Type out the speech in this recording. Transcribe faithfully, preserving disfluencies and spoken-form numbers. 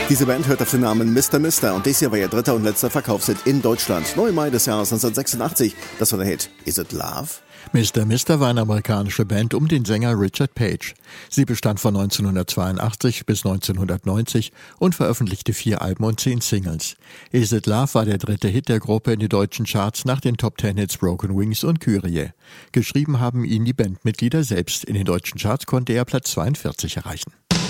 Diese Band hört auf den Namen Mister Mister und dies hier war ihr dritter und letzter Verkaufshit in Deutschland. neunter Mai des Jahres neunzehnhundertsechsundachtzig, das war der Hit Is It Love? Mister Mister war eine amerikanische Band um den Sänger Richard Page. Sie bestand von neunzehnhundertzweiundachtzig bis neunzehnhundertneunzig und veröffentlichte vier Alben und zehn Singles. Is It Love war der dritte Hit der Gruppe in den deutschen Charts nach den Top Ten Hits Broken Wings und Kyrie. Geschrieben haben ihn die Bandmitglieder selbst. In den deutschen Charts konnte er Platz zweiundvierzig erreichen.